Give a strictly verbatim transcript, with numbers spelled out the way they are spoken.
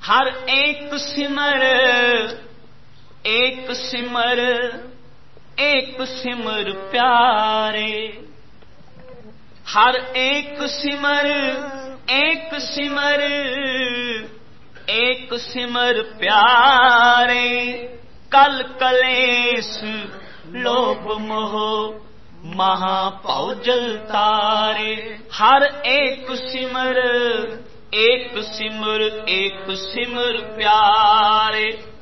हर एक सिमर एक सिमर एक सिमर प्यारे, हर एक सिमर एक सिमर एक सिमर प्यारे। कल कलेश लोभ मोह महापौ जल तारे, हर एक सिमर एक सिमर एक सिमर प्यारे।